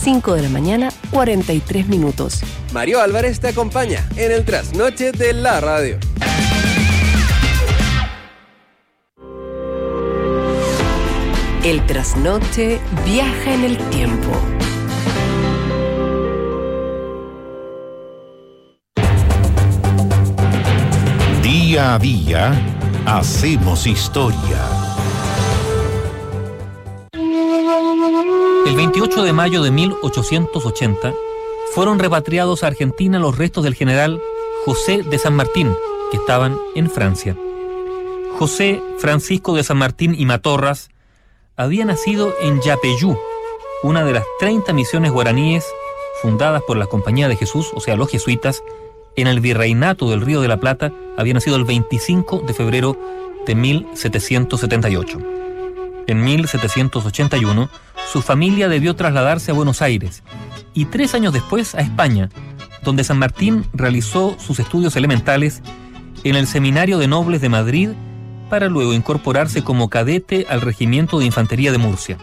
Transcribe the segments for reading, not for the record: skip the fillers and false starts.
5 de la mañana, 43 minutos. Mario Álvarez te acompaña en el trasnoche de la radio. El trasnoche viaja en el tiempo. Día a día, hacemos historia. El 28 de mayo de 1880 fueron repatriados a Argentina los restos del general José de San Martín, que estaban en Francia. José Francisco de San Martín y Matorras había nacido en Yapeyú, una de las 30 misiones guaraníes fundadas por la Compañía de Jesús, o sea, los jesuitas, en el Virreinato del Río de la Plata. Había nacido el 25 de febrero de 1778. En 1781, su familia debió trasladarse a Buenos Aires y 3 años después a España, donde San Martín realizó sus estudios elementales en el Seminario de Nobles de Madrid, para luego incorporarse como cadete al Regimiento de Infantería de Murcia.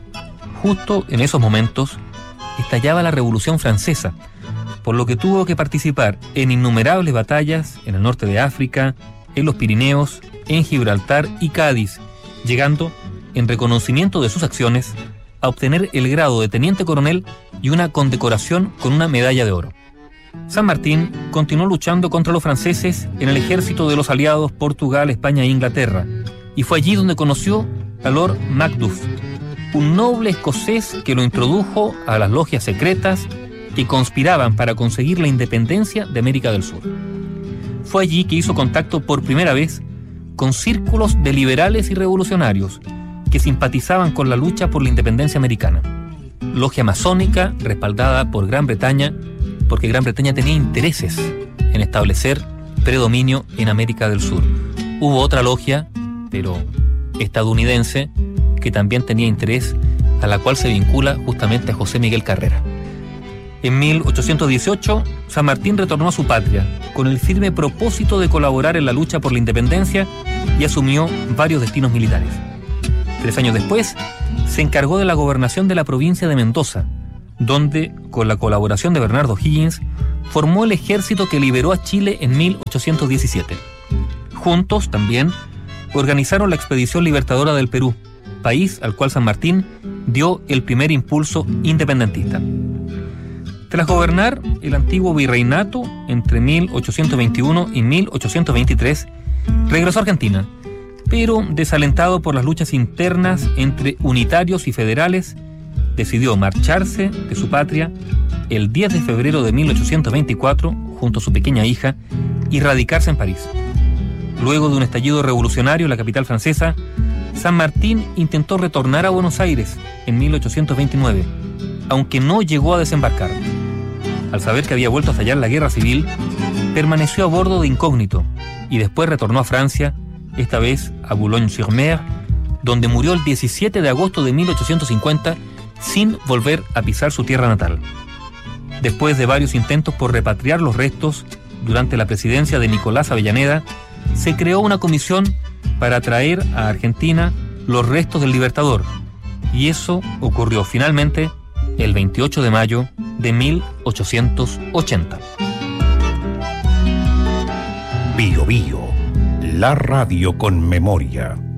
Justo en esos momentos estallaba la Revolución Francesa, por lo que tuvo que participar en innumerables batallas en el norte de África, en los Pirineos, en Gibraltar y Cádiz, llegando, en reconocimiento de sus acciones, a obtener el grado de teniente coronel y una condecoración con una medalla de oro. San Martín continuó luchando contra los franceses en el ejército de los aliados Portugal, España e Inglaterra, y fue allí donde conoció a Lord Macduff, un noble escocés que lo introdujo a las logias secretas que conspiraban para conseguir la independencia de América del Sur. Fue allí que hizo contacto por primera vez con círculos de liberales y revolucionarios que simpatizaban con la lucha por la independencia americana. Logia masónica respaldada por Gran Bretaña, porque Gran Bretaña tenía intereses en establecer predominio en América del Sur. Hubo otra logia, pero estadounidense, que también tenía interés, a la cual se vincula justamente a José Miguel Carrera. En 1818, San Martín retornó a su patria con el firme propósito de colaborar en la lucha por la independencia y asumió varios destinos militares. 3 años después, se encargó de la gobernación de la provincia de Mendoza, donde, con la colaboración de Bernardo Higgins, formó el ejército que liberó a Chile en 1817. Juntos, también, organizaron la Expedición Libertadora del Perú, país al cual San Martín dio el primer impulso independentista. Tras gobernar el antiguo virreinato entre 1821 y 1823, regresó a Argentina, pero desalentado por las luchas internas entre unitarios y federales, decidió marcharse de su patria el 10 de febrero de 1824 junto a su pequeña hija y radicarse en París. Luego de un estallido revolucionario en la capital francesa, San Martín intentó retornar a Buenos Aires en 1829, aunque no llegó a desembarcar. Al saber que había vuelto a estallar la guerra civil, permaneció a bordo de incógnito y después retornó a Francia, esta vez a Boulogne-sur-Mer, donde murió el 17 de agosto de 1850 sin volver a pisar su tierra natal. Después de varios intentos por repatriar los restos, durante la presidencia de Nicolás Avellaneda, se creó una comisión para traer a Argentina los restos del Libertador, y eso ocurrió finalmente el 28 de mayo de 1880. Bio Bio, la radio con memoria.